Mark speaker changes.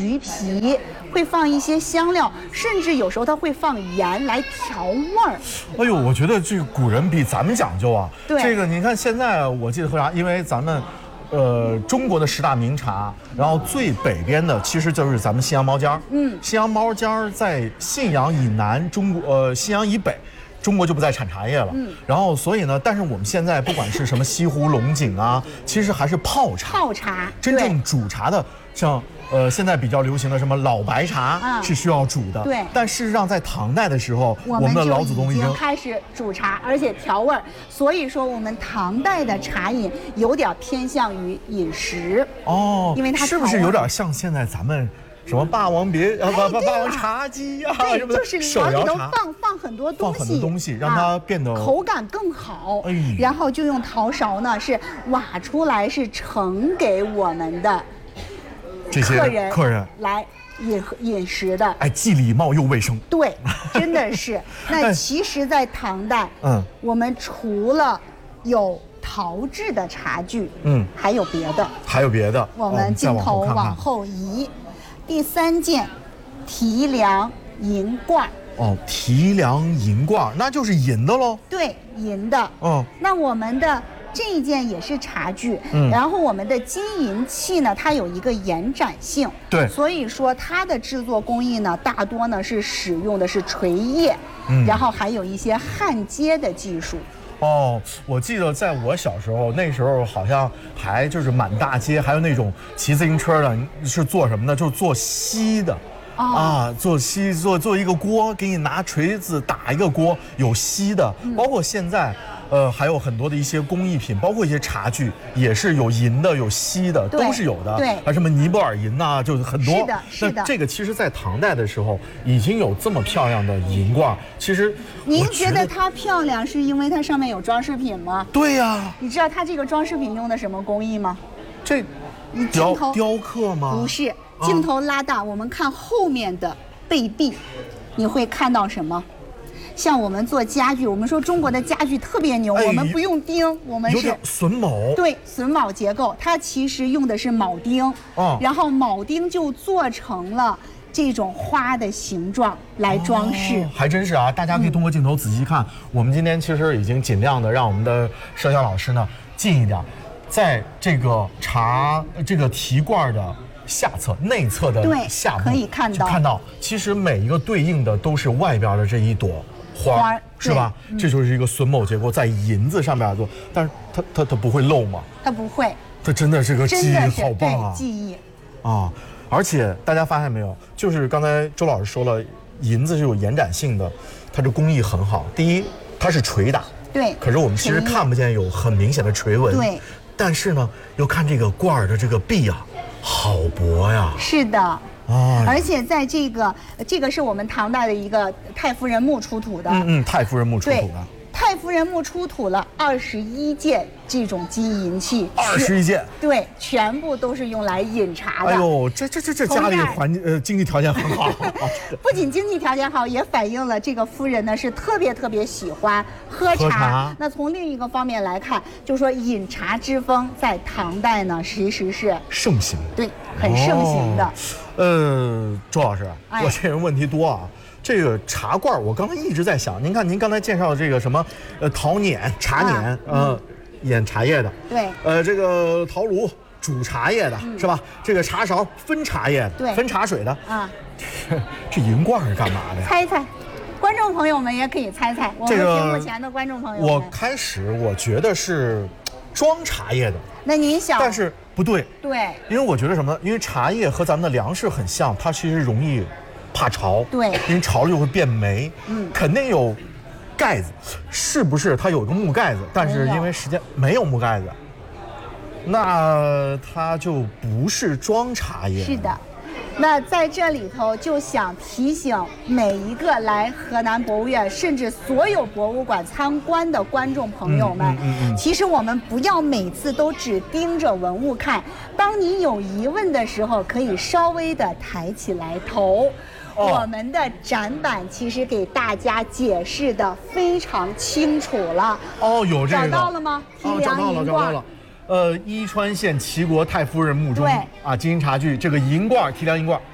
Speaker 1: 橘皮，会放一些香料，甚至有时候它会放盐来调味儿。
Speaker 2: 哎呦，我觉得这个古人比咱们讲究啊。
Speaker 1: 对，
Speaker 2: 这个你看现在我记得喝茶，因为咱们。中国的10大名茶，然后最北边的其实就是咱们信阳毛尖儿。信阳毛尖儿在信阳以南，信阳以北，中国就不再产茶叶了。然后所以呢，但是我们现在不管是什么西湖龙井啊，其实还是泡茶。
Speaker 1: 泡茶，
Speaker 2: 真正煮茶的，像现在比较流行的什么老白茶是需要煮的。
Speaker 1: 对。
Speaker 2: 但事实上，在唐代的时候，我们的老祖宗已经
Speaker 1: 开始煮茶，而且调味儿。所以说，我们唐代的茶饮有点偏向于饮食。哦。因为它
Speaker 2: 是不是有点像现在咱们什么霸王别霸王茶姬呀？
Speaker 1: 对，就是往里头放很多东西，
Speaker 2: 让它变得
Speaker 1: 口感更好。然后就用陶勺呢，是挖出来，是盛给我们的。
Speaker 2: 这些客人
Speaker 1: 来饮食的，
Speaker 2: 既礼貌又卫生。
Speaker 1: 对，真的是。那其实，在唐代，我们除了有陶制的茶具，还有别的。我们镜头往后移，第3件，提梁银罐。
Speaker 2: 提梁银罐，那就是银的喽。
Speaker 1: 对，银的。那我们的。这一件也是茶具，然后我们的金银器呢，它有一个延展性，
Speaker 2: 对，
Speaker 1: 所以说它的制作工艺呢，大多呢是使用的是锤叶，然后还有一些焊接的技术。
Speaker 2: 我记得在我小时候，那时候好像还就是满大街还有那种骑自行车的，是做什么呢？就是做锡的。做一个锅，给你拿锤子打一个锅，有锡的，包括现在。还有很多的一些工艺品，包括一些茶具，也是有银的，有锡的，都是有的。
Speaker 1: 对，
Speaker 2: 还什么尼泊尔银呐，就是很多。
Speaker 1: 是的。
Speaker 2: 那这个其实，在唐代的时候，已经有这么漂亮的银罐。其实，
Speaker 1: 您觉得它漂亮，是因为它上面有装饰品吗？
Speaker 2: 对呀。
Speaker 1: 你知道它这个装饰品用的什么工艺吗？
Speaker 2: 雕刻吗？
Speaker 1: 不是，镜头拉大，我们看后面的背壁，你会看到什么？像我们做家具，我们说中国的家具特别牛，我们不用钉，我们是
Speaker 2: 榫卯。
Speaker 1: 对，榫卯结构，它其实用的是铆钉，然后铆钉就做成了这种花的形状来装饰。
Speaker 2: 还真是啊，大家可以通过镜头仔细看。我们今天其实已经尽量的让我们的摄像老师呢近一点，在这个这个提罐的下侧、内侧的下部
Speaker 1: 可以看
Speaker 2: 到，其实每一个对应的都是外边的这一朵花，是吧？这就是一个榫卯结构，在银子上面做，但是它不会漏吗？
Speaker 1: 它不会，
Speaker 2: 它真的是个技艺，好棒啊！
Speaker 1: 技艺
Speaker 2: 啊！而且大家发现没有，就是刚才周老师说了，银子是有延展性的，它这工艺很好。第一，它是捶打，
Speaker 1: 对，
Speaker 2: 可是我们其实看不见有很明显的锤纹，
Speaker 1: 对。
Speaker 2: 但是呢，又看这个罐儿的这个壁啊，好薄呀！
Speaker 1: 是的。而且在这个是我们唐代的一个太夫人墓出土的，
Speaker 2: 太夫人墓出土的，
Speaker 1: 太夫人墓出土了21件这种金银器
Speaker 2: ，21件，
Speaker 1: 对，全部都是用来饮茶的。
Speaker 2: 哎呦，这家里经济条件很好，
Speaker 1: 不仅经济条件好，也反映了这个夫人呢是特别喜欢喝茶。那从另一个方面来看，就说饮茶之风在唐代呢其实是
Speaker 2: 盛行，
Speaker 1: 对，很盛行的。
Speaker 2: 周老师，我这人问题多啊。这个茶罐，我刚才一直在想，您看您刚才介绍的这个什么，陶碾、茶碾，碾茶叶的，
Speaker 1: 对，
Speaker 2: 这个陶炉煮茶叶的，是吧？这个茶勺分茶叶的，
Speaker 1: 对，
Speaker 2: 分茶水的，这银罐是干嘛的呀？
Speaker 1: 猜，观众朋友们也可以猜，我们屏幕前的观众朋友们。
Speaker 2: 我开始我觉得是装茶叶的，
Speaker 1: 那您想？
Speaker 2: 但是不对，因为我觉得什么呢？因为茶叶和咱们的粮食很像，它其实容易怕潮，
Speaker 1: 对，
Speaker 2: 因为潮了就会变霉，肯定有盖子，是不是？它有一个木盖子，但是因为时间没有木盖子，那它就不是装茶叶。
Speaker 1: 是的。那在这里头就想提醒每一个来河南博物院，甚至所有博物馆参观的观众朋友们，其实我们不要每次都只盯着文物看，当你有疑问的时候，可以稍微的抬起来头。我们的展板其实给大家解释的非常清楚了。
Speaker 2: 有这个。
Speaker 1: 找到了吗？
Speaker 2: 找到了。伊川县齐国太夫人墓中金银茶具，这个银罐提梁银罐。